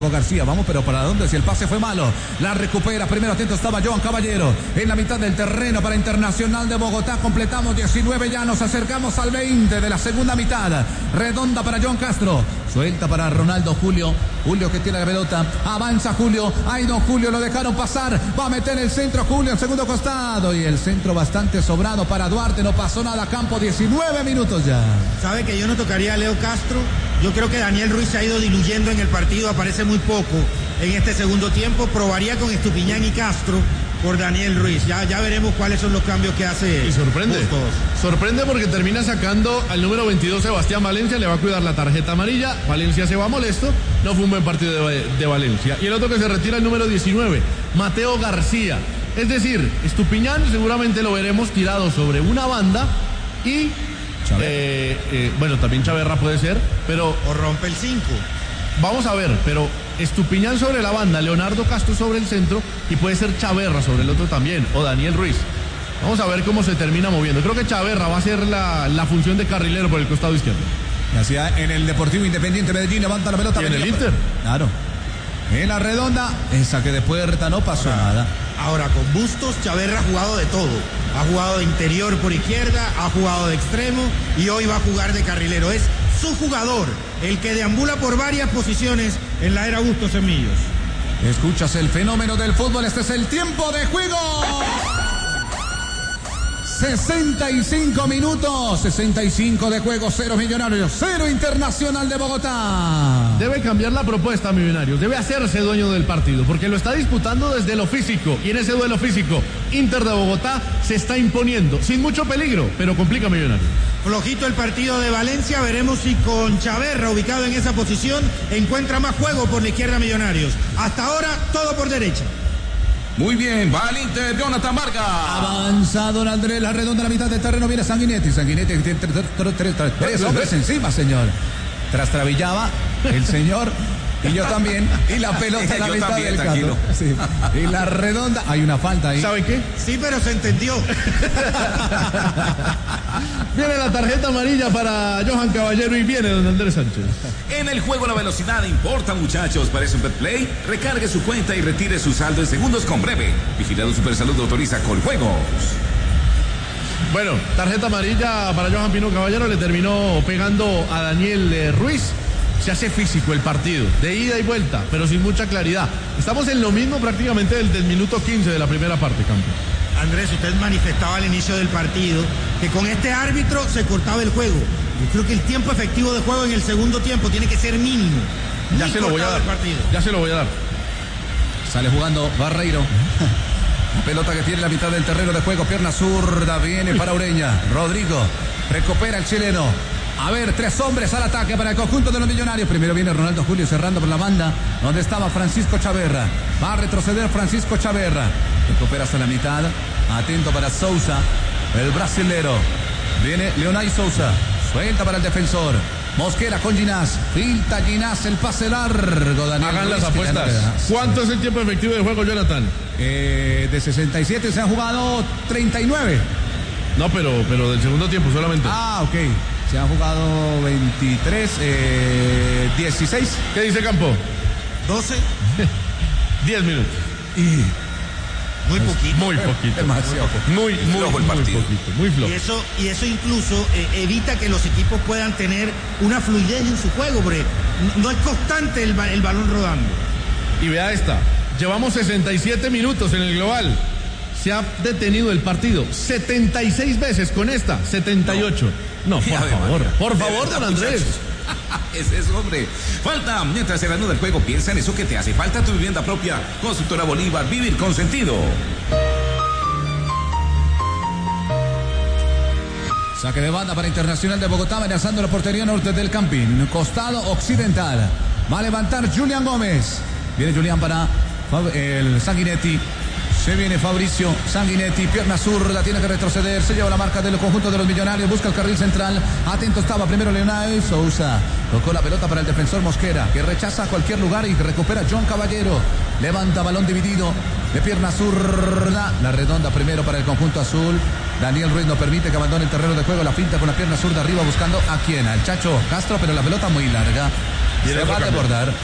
García, vamos, pero ¿para dónde? Si el pase fue malo, la recupera, primero atento estaba Johan Caballero, en la mitad del terreno para Internacional de Bogotá, completamos 19, ya nos acercamos al 20 de la segunda mitad, redonda para John Castro, suelta para Ronaldo Julio que tiene la pelota, avanza Julio, ahí don Julio, lo dejaron pasar, va a meter el centro Julio, el segundo costado, y el centro bastante sobrado para Duarte, no pasó nada, campo, 19 minutos ya. ¿Sabe que yo no tocaría a Leo Castro? Yo creo que Daniel Ruiz se ha ido diluyendo en el partido, aparece muy poco en este segundo tiempo, probaría con Estupiñán y Castro por Daniel Ruiz, ya veremos cuáles son los cambios que hace. Y sorprende porque termina sacando al número 22 Sebastián Valencia, le va a cuidar la tarjeta amarilla, Valencia se va molesto, no fue un buen partido de Valencia. Y el otro que se retira, el número 19, Mateo García, es decir, Estupiñán seguramente lo veremos tirado sobre una banda y... bueno, también Chaverra puede ser, pero... O rompe el 5. Vamos a ver, pero Estupiñán sobre la banda, Leonardo Castro sobre el centro y puede ser Chaverra sobre el otro también, o Daniel Ruiz. Vamos a ver cómo se termina moviendo. Creo que Chaverra va a ser la función de carrilero por el costado izquierdo. Y hacía en el Deportivo Independiente Medellín, levanta la pelota. Y en el Inter. Claro. En la redonda, esa que de puerta no pasó nada. Ahora, con Bustos, Chaverra ha jugado de todo. Ha jugado de interior por izquierda, ha jugado de extremo y hoy va a jugar de carrilero. Es su jugador, el que deambula por varias posiciones en la era Bustos en Millos. Escuchas el fenómeno del fútbol, este es el tiempo de juego. 65 minutos, 65 de juego, 0 Millonarios, 0 Internacional de Bogotá. Debe cambiar la propuesta, Millonarios, debe hacerse dueño del partido, porque lo está disputando desde lo físico, y en ese duelo físico, Inter de Bogotá se está imponiendo, sin mucho peligro, pero complica a Millonarios. Flojito el partido de Valencia, veremos si con Chaverra ubicado en esa posición encuentra más juego por la izquierda Millonarios. Hasta ahora, todo por derecha. Muy bien, va al Inter, Jonathan Vargas. Avanza don Andrés, la redonda, la mitad del terreno, viene Sanguinetti tiene tres hombres encima, señor. Trastrabillaba el señor y yo también, y la pelota en la mitad del campo. Sí. Y la redonda, hay una falta ahí. ¿Sabe qué? Sí, pero se entendió. Viene la tarjeta amarilla para Johan Caballero y viene don Andrés Sánchez. En el juego la velocidad importa, muchachos. Parece un Betplay. Recargue su cuenta y retire su saldo en segundos con Breve. Vigilado Supersalud autoriza Coljuegos. Bueno, tarjeta amarilla para Johan Pino Caballero, le terminó pegando a Daniel Ruiz. Se hace físico el partido, de ida y vuelta, pero sin mucha claridad. Estamos en lo mismo prácticamente del minuto 15 de la primera parte, campo. Andrés, usted manifestaba al inicio del partido que con este árbitro se cortaba el juego. Yo creo que el tiempo efectivo de juego en el segundo tiempo tiene que ser mínimo. Ya se lo voy a dar. Ya se lo voy a dar. Sale jugando Barreiro. Pelota que tiene la mitad del terreno de juego, pierna zurda, viene para Ureña. Rodrigo recupera el chileno. A ver, 3 hombres al ataque para el conjunto de los Millonarios. Primero viene Ronaldo Julio cerrando por la banda, donde estaba Francisco Chaverra. Va a retroceder Francisco Chaverra. Recupera hasta la mitad. Atento para Sousa, el brasilero. Viene Leonay Sousa. Suelta para el defensor. Mosquera con Ginás. Filta Ginás, el pase largo. Daniel Hagan Ruiz, las apuestas. ¿Cuánto es el tiempo efectivo de juego, Jonathan? De 67 se han jugado 39. No, pero del segundo tiempo solamente. Ah, ok. Se han jugado 23, 16. ¿Qué dice Campo? 12. 10 minutos. Y muy poquito. Muy poquito. Demasiado poquito. Muy poquito. Muy flojo. Y eso incluso evita que los equipos puedan tener una fluidez en su juego, porque no es constante el balón rodando. Y vea esta. Llevamos 67 minutos en el global. Se ha detenido el partido 76 veces, con esta 78. No, por favor, don Andrés. Es eso, hombre. Falta, mientras se reanuda el juego, piensa en eso que te hace falta, tu vivienda propia. Constructora Bolívar, vivir con sentido. Saque de banda para Internacional de Bogotá, amenazando la portería norte del Campín, costado occidental. Va a levantar Julián Gómez. Viene Julián para el Sanguinetti. Se viene Fabricio Sanguinetti, pierna zurda, tiene que retroceder, se lleva la marca del conjunto de los Millonarios, busca el carril central, atento estaba primero Leonay Sousa, tocó la pelota para el defensor Mosquera, que rechaza a cualquier lugar y recupera John Caballero, levanta balón dividido, de pierna zurda, la redonda primero para el conjunto azul, Daniel Ruiz no permite que abandone el terreno de juego, la finta con la pierna zurda arriba buscando a quién, al Chacho Castro, pero la pelota muy larga, se va a desbordar.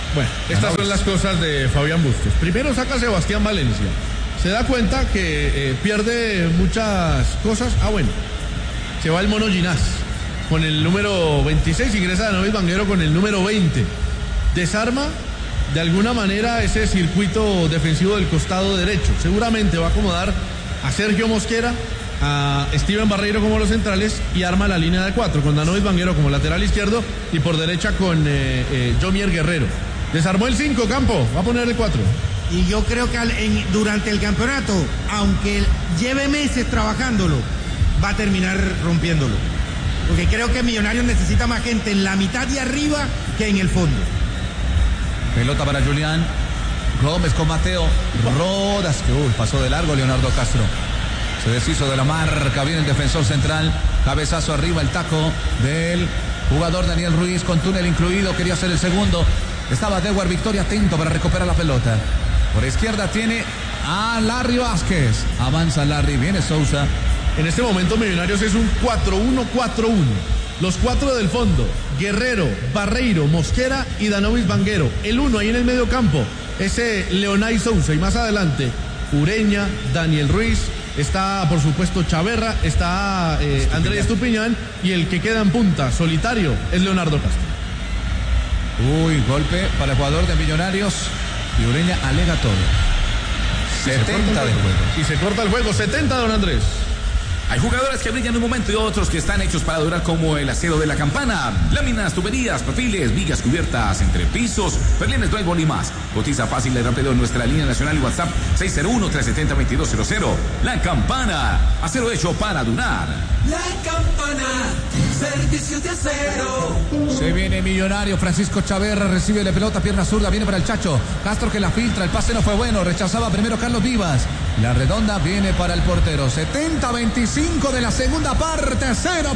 Bueno, estas son las cosas de Fabián Bustos. Primero saca a Sebastián Valencia. Se da cuenta que pierde muchas cosas. Bueno, se va el Mono Ginás con el número 26, ingresa Danovis Vanguero con el número 20. Desarma de alguna manera ese circuito defensivo del costado derecho. Seguramente va a acomodar a Sergio Mosquera, a Steven Barreiro como los centrales y arma la línea de 4 con Danovis Vanguero como lateral izquierdo y por derecha con Jomier Guerrero. Desarmó el 5, Campo, va a poner el 4. Y yo creo que durante el campeonato, aunque lleve meses trabajándolo, va a terminar rompiéndolo. Porque creo que Millonarios necesita más gente en la mitad y arriba que en el fondo. Pelota para Julián Gómez con Mateo Rodas, que pasó de largo Leonardo Castro. Se deshizo de la marca, viene el defensor central, cabezazo arriba, el taco del jugador Daniel Ruiz con túnel incluido, quería hacer el segundo. Estaba Dewar Victoria atento para recuperar la pelota. Por izquierda tiene a Larry Vázquez. Avanza Larry, viene Sousa. En este momento Millonarios es un 4-1-4-1. Los 4 del fondo, Guerrero, Barreiro, Mosquera y Danovis Vanguero. El 1 ahí en el medio campo, ese Leonay Sousa. Y más adelante, Ureña, Daniel Ruiz, está por supuesto Chaverra, está Andrés Estupiñán. Y el que queda en punta, solitario, es Leonardo Castro. Golpe para el jugador de Millonarios. Y Ureña alega todo. 70 de juego. Y se corta el juego, 70, don Andrés. Hay jugadores que brillan en un momento y otros que están hechos para durar, como el acero de la campana. Láminas, tuberías, perfiles, vigas cubiertas, entrepisos, perlines, drywall y más. Cotiza fácil y rápido en nuestra línea nacional y WhatsApp 601-370-2200. La Campana, acero hecho para durar. La Campana, servicios de acero. Se viene Millonario, Francisco Chaverra recibe la pelota, pierna zurda, viene para el Chacho. Castro que la filtra, el pase no fue bueno, rechazaba primero Carlos Vivas. La redonda viene para el portero. 70-25 de la segunda parte, 0-0.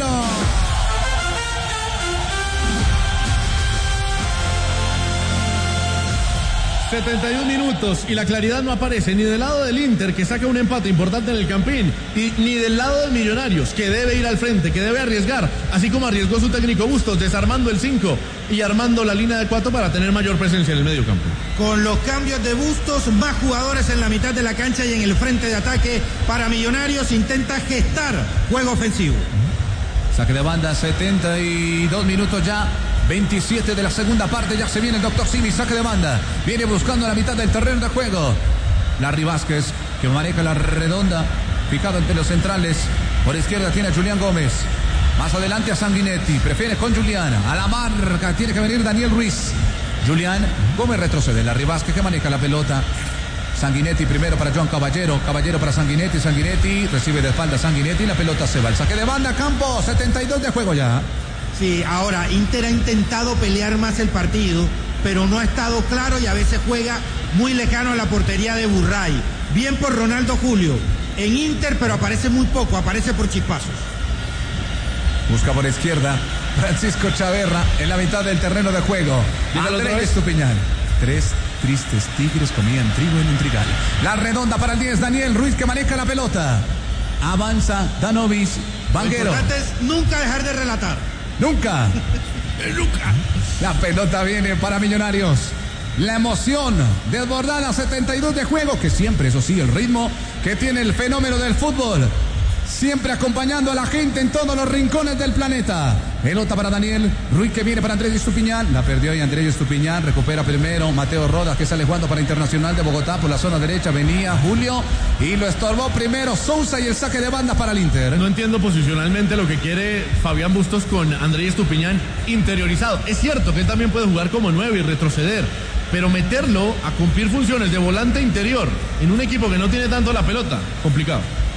71 minutos y la claridad no aparece ni del lado del Inter, que saca un empate importante en el Campín, y ni del lado del Millonarios, que debe ir al frente, que debe arriesgar, así como arriesgó su técnico Bustos, desarmando el 5 y armando la línea de 4 para tener mayor presencia en el medio campo. Con los cambios de Bustos, más jugadores en la mitad de la cancha y en el frente de ataque para Millonarios, intenta gestar juego ofensivo. Saque de banda, 72 minutos ya. 27 de la segunda parte, ya se viene el doctor Simi, saque de banda, viene buscando la mitad del terreno de juego. Larry Vázquez, que maneja la redonda, picado entre los centrales. Por izquierda tiene a Julián Gómez, más adelante a Sanguinetti, prefiere con Julián, a la marca tiene que venir Daniel Ruiz. Julián Gómez retrocede, Larry Vázquez que maneja la pelota. Sanguinetti primero para John Caballero, Caballero para Sanguinetti, Sanguinetti recibe de espalda Sanguinetti, la pelota se va, el saque de banda, Campo, 72 de juego ya. Sí, ahora Inter ha intentado pelear más el partido, pero no ha estado claro y a veces juega muy lejano a la portería de Burray. Bien por Ronaldo Julio en Inter, pero aparece muy poco, aparece por chispazos. Busca por izquierda Francisco Chaverra en la mitad del terreno de juego. Andrés Estupiñán. 3 tristes tigres comían trigo en un trigal. La redonda para el 10, Daniel Ruiz, que maneja la pelota. Avanza Danovis Vanguero. Lo importante es nunca dejar de relatar. Nunca. Nunca. La pelota viene para Millonarios. La emoción desbordada a 72 de juego, que siempre, eso sí, el ritmo que tiene el fenómeno del fútbol. Siempre acompañando a la gente en todos los rincones del planeta. Pelota para Daniel Ruiz, que viene para Andrés Estupiñán. La perdió ahí Andrés Estupiñán. Recupera primero Mateo Rodas, que sale jugando para Internacional de Bogotá por la zona derecha. Venía Julio y lo estorbó primero Sousa, y el saque de banda para el Inter. No entiendo posicionalmente lo que quiere Fabián Bustos con Andrés Estupiñán interiorizado. Es cierto que él también puede jugar como 9 y retroceder, pero meterlo a cumplir funciones de volante interior en un equipo que no tiene tanto la pelota, complicado.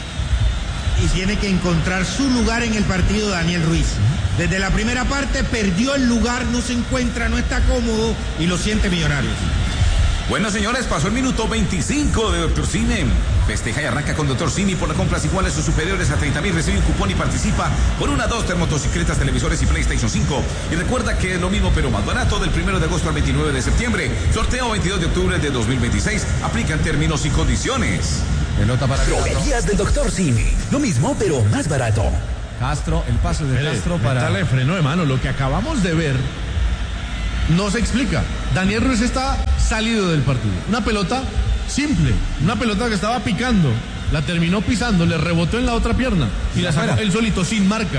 Y tiene que encontrar su lugar en el partido Daniel Ruiz. Desde la primera parte perdió el lugar, no se encuentra, no está cómodo y lo siente Millonarios. Bueno, señores, pasó el minuto 25 de Dr. Cine. Festeja y arranca con Dr. Cine por las compras iguales o superiores a 30.000. Recibe un cupón y participa por 2 motocicletas, televisores y PlayStation 5. Y recuerda que es lo mismo pero más barato del 1 de agosto al 29 de septiembre. Sorteo 22 de octubre de 2026. Aplican términos y condiciones. Pelota para Droguerías del Dr. Simi. Lo mismo, pero más barato. Castro, el pase de Castro para... Dale freno de mano, lo que acabamos de ver no se explica. Daniel Ruiz está salido del partido. Una pelota simple, una pelota que estaba picando, la terminó pisando, le rebotó en la otra pierna y la sacó él solito, sin marca.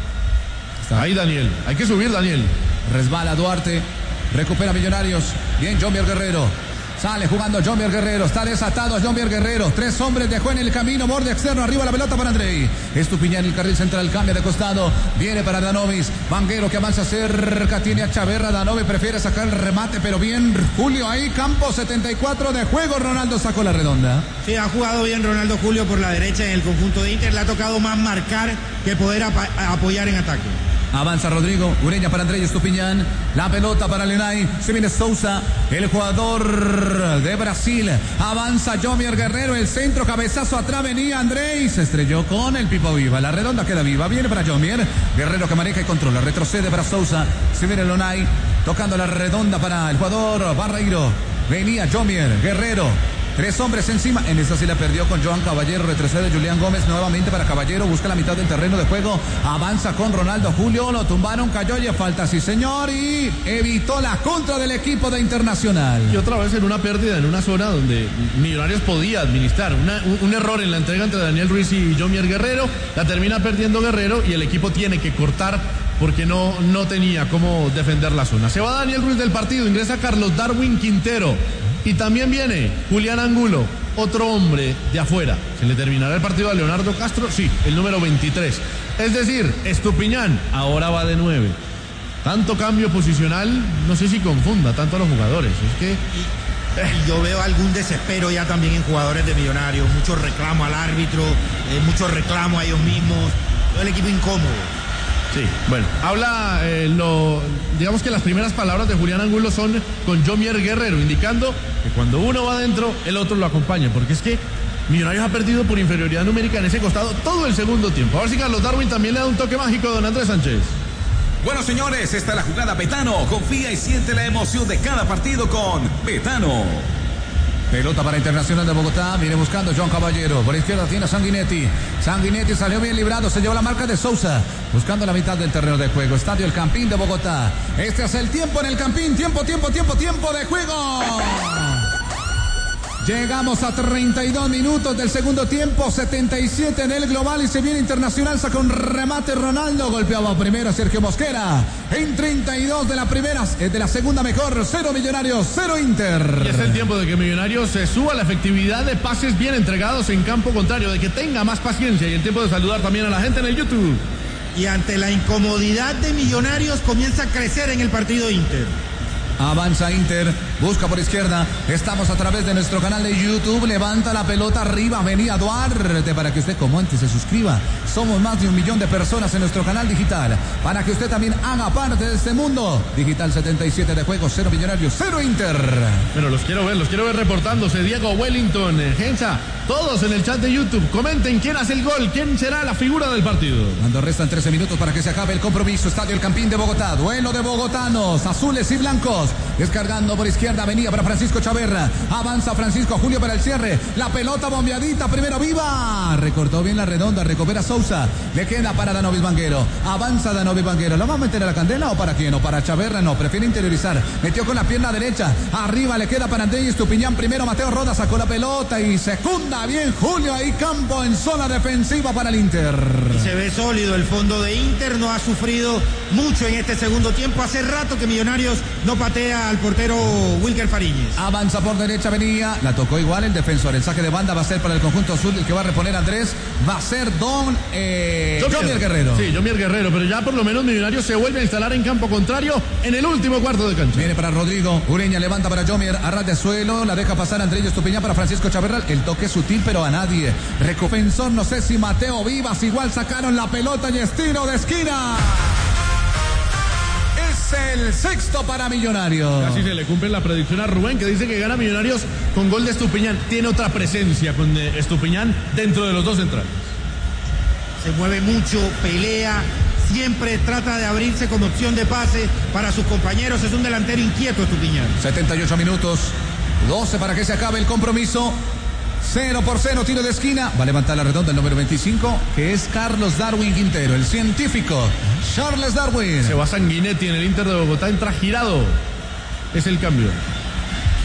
Ahí Daniel, hay que subir Daniel. Resbala Duarte, recupera Millonarios. Bien, Jomier Guerrero. Sale jugando Jomier Guerrero, está desatado Jomier Guerrero. 3 hombres dejó en el camino, borde externo, arriba la pelota para Andrei. Estupiñán en el carril central, cambia de costado. Viene para Danovis, Vanguero que avanza cerca, tiene a Chaverra. Danovis prefiere sacar el remate, pero bien Julio ahí, campo 74 de juego. Ronaldo sacó la redonda. Sí, ha jugado bien Ronaldo Julio por la derecha en el conjunto de Inter. Le ha tocado más marcar que poder apoyar en ataque. Avanza Rodrigo, Ureña para Andrei Estupiñán, la pelota para Lenay, se viene Sousa, el jugador de Brasil, avanza Jomier Guerrero, el centro, cabezazo atrás, venía Andrei, se estrelló con el Pipo Viva, la redonda queda viva, viene para Jomier, Guerrero que maneja y controla, retrocede para Sousa, se viene Lenay, tocando la redonda para el jugador Barreiro, venía Jomier Guerrero. 3 hombres encima, en esta sí la perdió con Joan Caballero, retrocede Julián Gómez nuevamente para Caballero, busca la mitad del terreno de juego, avanza con Ronaldo Julio, lo tumbaron, cayó y falta, sí señor, y evitó la contra del equipo de Internacional. Y otra vez en una pérdida en una zona donde Millonarios podía administrar, un error en la entrega entre Daniel Ruiz y Jomier Guerrero, la termina perdiendo Guerrero y el equipo tiene que cortar porque no tenía cómo defender la zona. Se va Daniel Ruiz del partido, ingresa Carlos Darwin Quintero. Y también viene Julián Angulo, otro hombre de afuera. ¿Se le terminará el partido a Leonardo Castro? Sí, el número 23. Es decir, Estupiñán ahora va de 9. Tanto cambio posicional, no sé si confunda tanto a los jugadores. Es que... Y yo veo algún desespero ya también en jugadores de Millonarios. Mucho reclamo al árbitro, mucho reclamo a ellos mismos. Todo el equipo incómodo. Sí, bueno, habla, digamos que las primeras palabras de Julián Angulo son con Jomier Guerrero, indicando que cuando uno va adentro, el otro lo acompaña, porque es que Millonarios ha perdido por inferioridad numérica en ese costado todo el segundo tiempo. A ver si Carlos Darwin también le da un toque mágico a don Andrés Sánchez. Bueno, señores, esta es la jugada Betano. Confía y siente la emoción de cada partido con Betano. Pelota para Internacional de Bogotá, viene buscando John Caballero, por izquierda tiene a Sanguinetti, Sanguinetti salió bien librado, se llevó la marca de Sousa, buscando la mitad del terreno de juego, Estadio El Campín de Bogotá, este es el tiempo en el Campín, tiempo de juego. Llegamos a 32 minutos del segundo tiempo, 77 en el global y se viene Internacional, saca un remate Ronaldo, golpeaba primero Sergio Mosquera, en 32 de la primera, de la segunda mejor, 0 Millonarios, 0 Inter. Y es el tiempo de que Millonarios se suba la efectividad de pases bien entregados en campo contrario, de que tenga más paciencia y el tiempo de saludar también a la gente en el YouTube. Y ante la incomodidad de Millonarios comienza a crecer en el partido Inter. Avanza Inter, busca por izquierda, estamos a través de nuestro canal de YouTube, levanta la pelota arriba, venía Duarte, para que usted comente, se suscriba, somos más de 1 millón de personas en nuestro canal digital, para que usted también haga parte de este mundo, digital 77 de juego, 0 Millonarios, 0 Inter. Pero los quiero ver reportándose, Diego Wellington, Gensa, todos en el chat de YouTube, comenten quién hace el gol, quién será la figura del partido. Cuando restan 13 minutos para que se acabe el compromiso, Estadio El Campín de Bogotá, duelo de bogotanos, azules y blancos. Descargando por izquierda, venía para Francisco Chaverra. Avanza Francisco Julio para el cierre. La pelota bombeadita, primero viva. Recortó bien la redonda, recupera Sousa. Le queda para Danovis Vanguero. Avanza Danovis Vanguero. ¿Lo va a meter a la candela o para quién? O para Chaverra, no. Prefiere interiorizar. Metió con la pierna derecha. Arriba le queda para Andrés Estupiñán. Primero Mateo Roda sacó la pelota y secunda bien Julio. Ahí campo en zona defensiva para el Inter. Y se ve sólido el fondo de Inter. No ha sufrido mucho en este segundo tiempo. Hace rato que Millonarios no patea al portero Wilker Fariñez. Avanza por derecha, venía, la tocó igual el defensor. El saque de banda va a ser para el conjunto azul, el que va a reponer Andrés, va a ser Jomier Guerrero. Sí, Jomier Guerrero, pero ya por lo menos Millonarios se vuelve a instalar en campo contrario en el último cuarto de cancha. Viene para Rodrigo, Ureña levanta para Jomier, a ras de suelo, la deja pasar Andrés Estupiñán para Francisco Chaverra, el toque sutil pero a nadie. Recupensor, no sé si Mateo Vivas, igual sacaron la pelota y estiro de esquina. El sexto para Millonarios. Casi se le cumple la predicción a Rubén, que dice que gana Millonarios con gol de Estupiñán. Tiene otra presencia con Estupiñán dentro de los dos centrales. Se mueve mucho, pelea, siempre trata de abrirse como opción de pase para sus compañeros. Es un delantero inquieto Estupiñán. 78 minutos, 12 para que se acabe el compromiso. 0-0, tiro de esquina. Va a levantar la redonda el número 25, que es Carlos Darwin Quintero, el científico Charles Darwin. Se va Sanguinetti en el Inter de Bogotá, entra Girado. es el campeón.